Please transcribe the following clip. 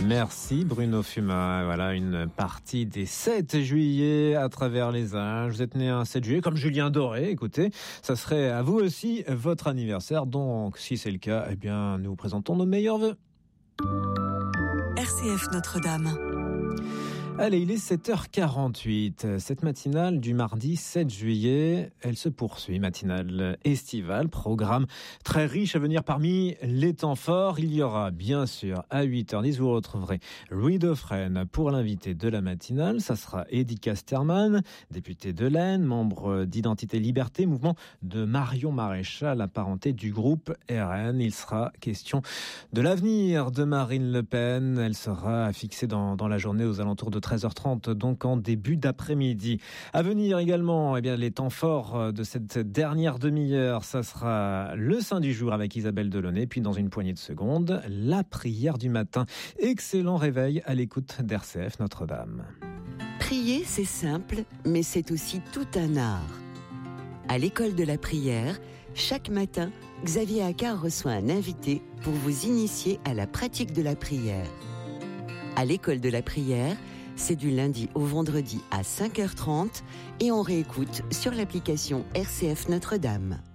Merci Bruno Fuma. Voilà une partie des 7 juillet à travers les âges. Vous êtes né un 7 juillet comme Julien Doré. Écoutez, ça serait à vous aussi votre anniversaire. Donc si c'est le cas, eh bien nous vous présentons nos meilleurs vœux. RCF Notre-Dame. Allez, il est 7h48. Cette matinale du mardi 7 juillet, elle se poursuit. Matinale estivale, programme très riche à venir parmi les temps forts. Il y aura bien sûr à 8h10, vous retrouverez Louis Dauphren pour l'invité de la matinale. Ça sera Eddy Casterman, député de l'Aisne, membre d'Identité Liberté, mouvement de Marion Maréchal, apparenté du groupe RN. Il sera question de l'avenir de Marine Le Pen. Elle sera fixée dans la journée aux alentours de 13h30, donc en début d'après-midi. À venir également, eh bien, les temps forts de cette dernière demi-heure, ça sera le Saint du jour avec Isabelle Delaunay, puis dans une poignée de secondes, la prière du matin. Excellent réveil à l'écoute d'RCF Notre-Dame. Prier, c'est simple, mais c'est aussi tout un art. À l'école de la prière, chaque matin, Xavier Accard reçoit un invité pour vous initier à la pratique de la prière. À l'école de la prière, c'est du lundi au vendredi à 5h30 et on réécoute sur l'application RCF Notre-Dame.